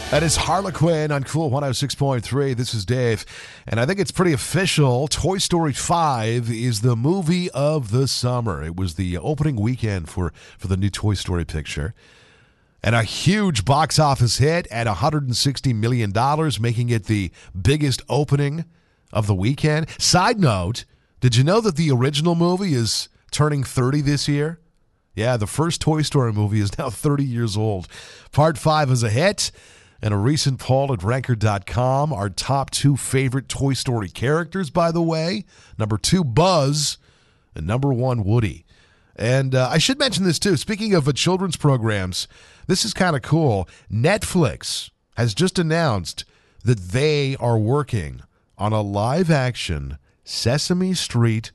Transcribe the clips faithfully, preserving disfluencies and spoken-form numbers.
That is Harlequin on Cool one oh six point three. This is Dave, and I think it's pretty official. Toy Story five is the movie of the summer. It was the opening weekend for, for the new Toy Story picture, and a huge box office hit at one hundred sixty million dollars, making it the biggest opening of the weekend. Side note, did you know that the original movie is turning thirty this year? Yeah, the first Toy Story movie is now thirty years old. Part five is a hit. And a recent poll at ranker dot com, our top two favorite Toy Story characters, by the way. Number two, Buzz, and number one, Woody. And uh, I should mention this, too. Speaking of uh, children's programs, this is kind of cool. Netflix has just announced that they are working on a live-action Sesame Street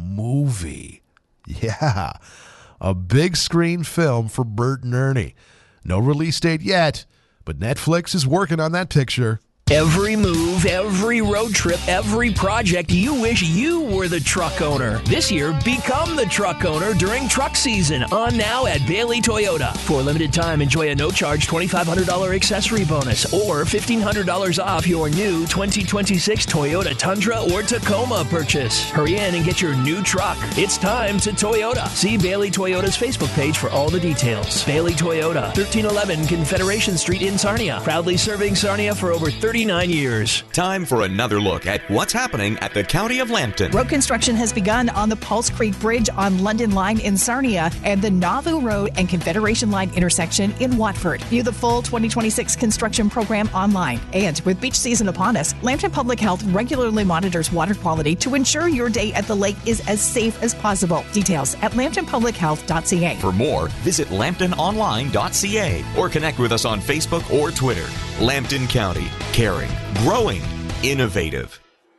movie. Yeah, a big-screen film for Bert and Ernie. No release date yet, but Netflix is working on that picture. Every move, every road trip, every project, you wish you were the truck owner. This year, become the truck owner during truck season on now at Bailey Toyota. For a limited time, enjoy a no-charge twenty-five hundred dollars accessory bonus or fifteen hundred dollars off your new twenty twenty-six Toyota Tundra or Tacoma purchase. Hurry in and get your new truck. It's time to Toyota. See Bailey Toyota's Facebook page for all the details. Bailey Toyota, thirteen eleven Confederation Street in Sarnia. Proudly serving Sarnia for over thirty thirty-nine years. Time for another look at what's happening at the County of Lambton. Road construction has begun on the Pulse Creek Bridge on London Line in Sarnia and the Nauvoo Road and Confederation Line intersection in Watford. View the full twenty twenty-six construction program online. And with beach season upon us, Lambton Public Health regularly monitors water quality to ensure your day at the lake is as safe as possible. Details at lambton public health dot c a. For more, visit lambton online dot c a or connect with us on Facebook or Twitter. Lambton County. Caring. Growing. Innovative.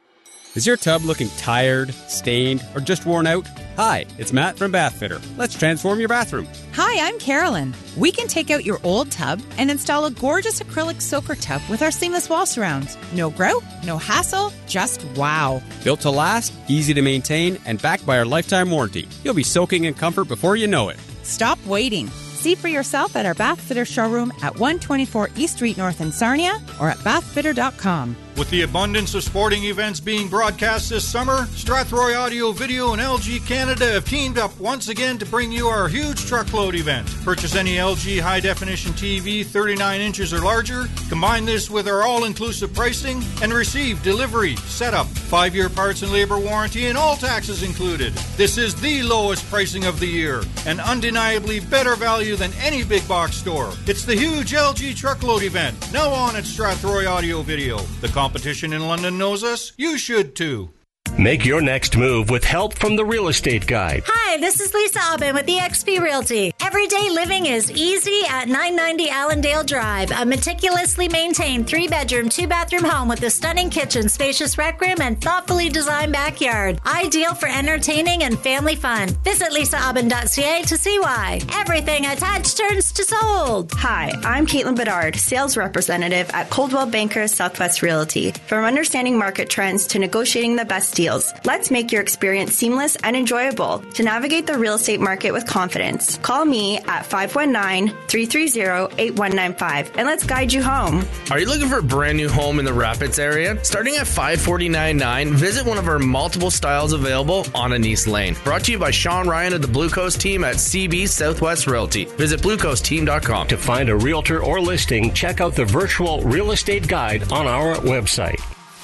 Is your tub looking tired, stained, or just worn out? Hi, it's Matt from Bathfitter. Let's transform your bathroom. Hi, I'm Carolyn. We can take out your old tub and install a gorgeous acrylic soaker tub with our seamless wall surrounds. No grout, no hassle, just wow. Built to last, easy to maintain, and backed by our lifetime warranty. You'll be soaking in comfort before you know it. Stop waiting. See for yourself at our Bathfitter showroom at one twenty-four East Street North in Sarnia or at bathfitter dot com. With the abundance of sporting events being broadcast this summer, Strathroy Audio Video and L G Canada have teamed up once again to bring you our huge truckload event. Purchase any L G high-definition T V thirty-nine inches or larger, combine this with our all-inclusive pricing, and receive delivery, setup, five-year parts and labor warranty, and all taxes included. This is the lowest pricing of the year, and undeniably better value than any big box store. It's the huge L G truckload event, now on at Strathroy Audio Video. The competition in London knows us. You should too. Make your next move with help from the Real Estate Guide. Hi, this is Lisa Aubin with E X P Realty. Everyday living is easy at nine ninety Allendale Drive. A meticulously maintained three-bedroom, two-bathroom home with a stunning kitchen, spacious rec room, and thoughtfully designed backyard. Ideal for entertaining and family fun. Visit lisa aubin dot c a to see why. Everything attached turns to sold. Hi, I'm Caitlin Bedard, sales representative at Coldwell Banker Southwest Realty. From understanding market trends to negotiating the best deals, let's make your experience seamless and enjoyable. To navigate the real estate market with confidence, call me at five one nine, three three zero, eight one nine five and let's guide you home. Are you looking for a brand new home in the Rapids area? Starting at five forty-nine nine, visit one of our multiple styles available on Anise Lane. Brought to you by Sean Ryan of the Blue Coast team at C B Southwest Realty. Visit blue coast team dot com. To find a realtor or listing, check out the virtual real estate guide on our website.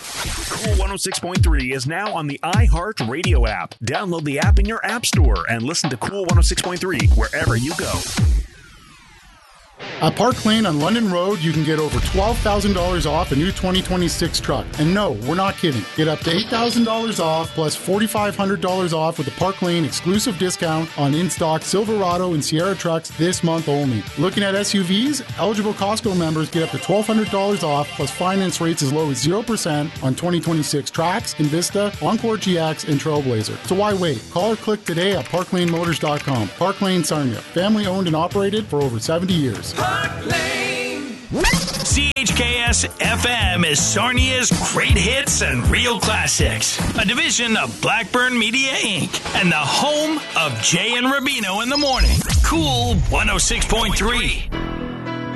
Cool one oh six point three is now on the iHeart Radio app. Download the app in your app store and listen to Cool one oh six point three wherever you go. At Park Lane on London Road, you can get over twelve thousand dollars off a new twenty twenty-six truck. And no, we're not kidding. Get up to eight thousand dollars off plus four thousand five hundred dollars off with a Park Lane exclusive discount on in-stock Silverado and Sierra trucks this month only. Looking at S U Vs, eligible Costco members get up to twelve hundred dollars off plus finance rates as low as zero percent on twenty twenty-six Trax, Invista, Encore G X, and Trailblazer. So why wait? Call or click today at park lane motors dot com. Park Lane, Sarnia. Family owned and operated for over seventy years. Park Lane. C H K S F M is Sarnia's great hits and real classics. A division of Blackburn Media Incorporated and the home of Jay and Rubino in the morning. Cool one oh six point three.